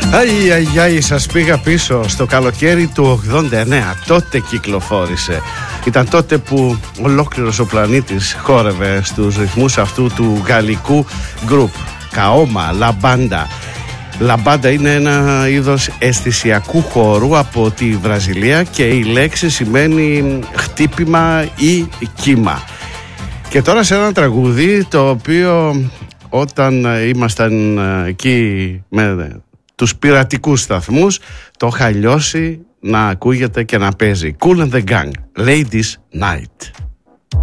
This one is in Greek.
Αϊ, σας πήγα πίσω στο καλοκαίρι του 89. Τότε κυκλοφόρησε. Ήταν τότε που ολόκληρος ο πλανήτης χόρευε στους ρυθμούς αυτού του γαλλικού γκρουπ. Καόμα, Λαμπάντα. Λαμπάντα είναι ένα είδος αισθησιακού χορού από τη Βραζιλία και η λέξη σημαίνει χτύπημα ή κύμα. Και τώρα σε ένα τραγούδι το οποίο όταν ήμασταν εκεί με τους πειρατικούς σταθμούς το είχα λιώσει να ακούγεται και να παίζει. Kool and the Gang, Ladies Night.